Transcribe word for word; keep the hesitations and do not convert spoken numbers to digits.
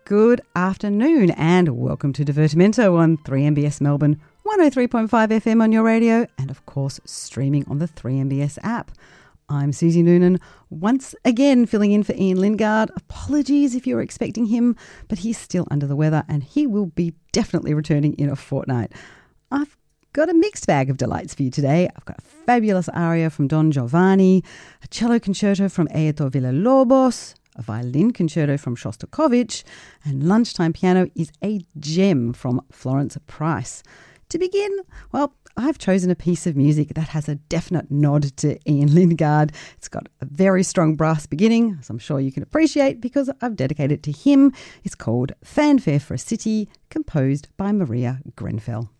Good afternoon and welcome to Divertimento on three M B S Melbourne, one oh three point five F M on your radio and of course streaming on the three M B S app. I'm Susie Noonan, once again filling in for Ian Lingard. Apologies if you're expecting him, but he's still under the weather and he will be definitely returning in a fortnight. I've got a mixed bag of delights for you today. I've got a fabulous aria from Don Giovanni, a cello concerto from Heitor Villa-Lobos, a violin concerto from Shostakovich, and lunchtime piano is a gem from Florence Price. To begin, well, I've chosen a piece of music that has a definite nod to Ian Lingard. It's got a very strong brass beginning, as I'm sure you can appreciate because I've dedicated it to him. It's called Fanfare for a City, composed by Maria Grenfell.